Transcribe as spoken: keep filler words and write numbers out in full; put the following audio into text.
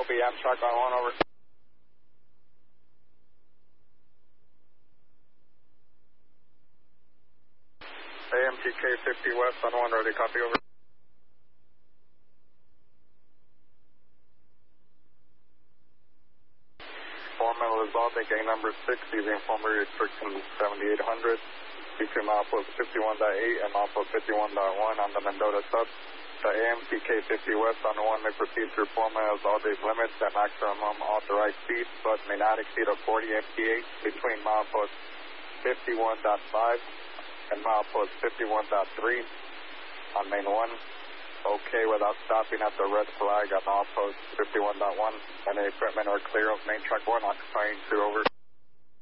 Adobe Amtrak on one, over. A M T K fifty West on one, ready, copy, over. Foreman Lizalde, gang number six, using former restriction seventy-eight hundred, between milepost fifty-one point eight and milepost fifty-one point one on the Mendota sub. The A M T K fifty West on one may proceed through Foreman Lizalde's limits at maximum authorized speed, but may not exceed a forty M P H between milepost fifty-one point five and milepost fifty-one point three on main one. Okay without stopping at the red flag at milepost fifty-one point one. Any equipment or clear of main track one occupying two, over.